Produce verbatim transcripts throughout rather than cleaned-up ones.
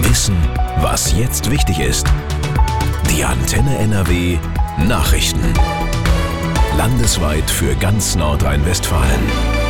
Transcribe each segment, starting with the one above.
Wissen, was jetzt wichtig ist. Die Antenne N R W Nachrichten. Landesweit für ganz Nordrhein-Westfalen.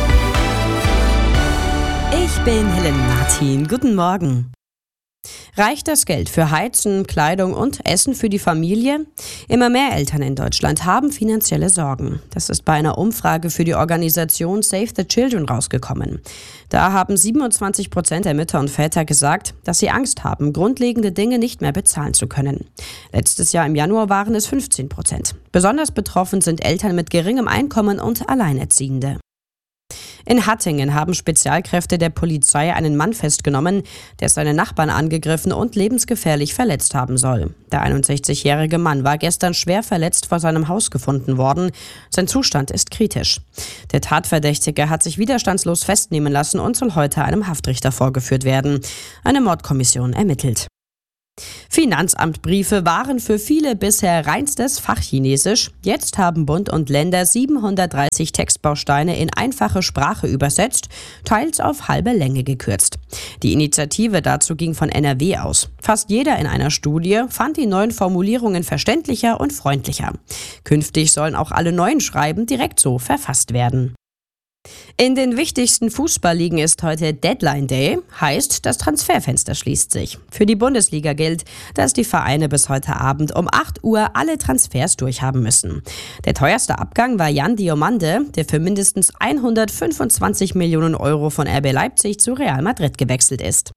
Ich bin Helen Martin. Guten Morgen. Reicht das Geld für Heizen, Kleidung und Essen für die Familie? Immer mehr Eltern in Deutschland haben finanzielle Sorgen. Das ist bei einer Umfrage für die Organisation Save the Children rausgekommen. Da haben siebenundzwanzig Prozent der Mütter und Väter gesagt, dass sie Angst haben, grundlegende Dinge nicht mehr bezahlen zu können. Letztes Jahr im Januar waren es fünfzehn Prozent. Besonders betroffen sind Eltern mit geringem Einkommen und Alleinerziehende. In Hattingen haben Spezialkräfte der Polizei einen Mann festgenommen, der seine Nachbarn angegriffen und lebensgefährlich verletzt haben soll. Der einundsechzigjährige Mann war gestern schwer verletzt vor seinem Haus gefunden worden. Sein Zustand ist kritisch. Der Tatverdächtige hat sich widerstandslos festnehmen lassen und soll heute einem Haftrichter vorgeführt werden. Eine Mordkommission ermittelt. Finanzamtbriefe waren für viele bisher reinstes Fachchinesisch. Jetzt haben Bund und Länder siebenhundertdreißig Textbausteine in einfache Sprache übersetzt, teils auf halbe Länge gekürzt. Die Initiative dazu ging von N R W aus. Fast jeder in einer Studie fand die neuen Formulierungen verständlicher und freundlicher. Künftig sollen auch alle neuen Schreiben direkt so verfasst werden. In den wichtigsten Fußballligen ist heute Deadline Day, heißt, das Transferfenster schließt sich. Für die Bundesliga gilt, dass die Vereine bis heute Abend um acht Uhr alle Transfers durchhaben müssen. Der teuerste Abgang war Jan Diomande, der für mindestens hundertfünfundzwanzig Millionen Euro von R B Leipzig zu Real Madrid gewechselt ist.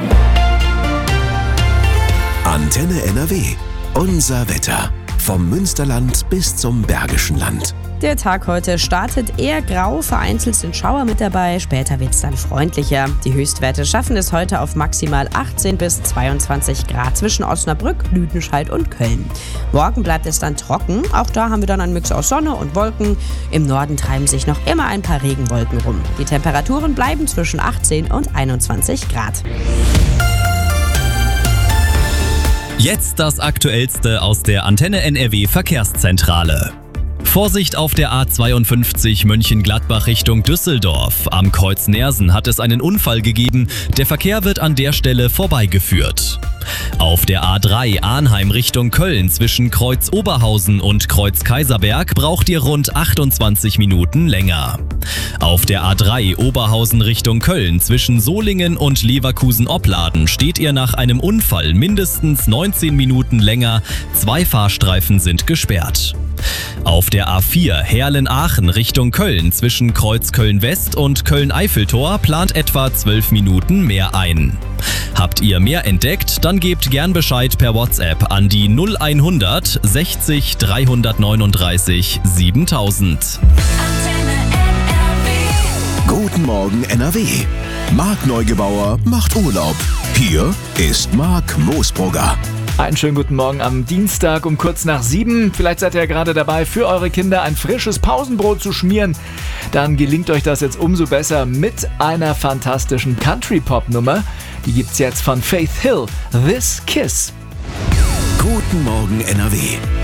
Antenne N R W. Unser Wetter. Vom Münsterland bis zum Bergischen Land. Der Tag heute startet eher grau, vereinzelt sind Schauer mit dabei, später wird es dann freundlicher. Die Höchstwerte schaffen es heute auf maximal achtzehn bis zweiundzwanzig Grad zwischen Osnabrück, Lüdenscheid und Köln. Morgen bleibt es dann trocken, auch da haben wir dann einen Mix aus Sonne und Wolken. Im Norden treiben sich noch immer ein paar Regenwolken rum. Die Temperaturen bleiben zwischen achtzehn und einundzwanzig Grad. Jetzt das Aktuellste aus der Antenne N R W Verkehrszentrale. Vorsicht auf der A zweiundfünfzig Mönchengladbach Richtung Düsseldorf. Am Kreuz Neersen hat es einen Unfall gegeben. Der Verkehr wird an der Stelle vorbeigeführt. Auf der A drei Arnheim Richtung Köln zwischen Kreuz Oberhausen und Kreuz Kaiserberg braucht ihr rund achtundzwanzig Minuten länger. Auf der A drei Oberhausen Richtung Köln zwischen Solingen und Leverkusen-Opladen steht ihr nach einem Unfall mindestens neunzehn Minuten länger. Zwei Fahrstreifen sind gesperrt. Auf der A vier Heerlen-Aachen Richtung Köln zwischen Kreuz Köln-West und Köln-Eiffeltor plant etwa zwölf Minuten mehr ein. Habt ihr mehr entdeckt? Dann gebt gern Bescheid per WhatsApp an die null hundert sechzig dreihundertneununddreißig siebentausend. Guten Morgen N R W. Marc Neugebauer macht Urlaub. Hier ist Marc Moosbrugger. Einen schönen guten Morgen am Dienstag um kurz nach sieben. Vielleicht seid ihr ja gerade dabei, für eure Kinder ein frisches Pausenbrot zu schmieren. Dann gelingt euch das jetzt umso besser mit einer fantastischen Country-Pop-Nummer. Die gibt's jetzt von Faith Hill, This Kiss. Guten Morgen N R W.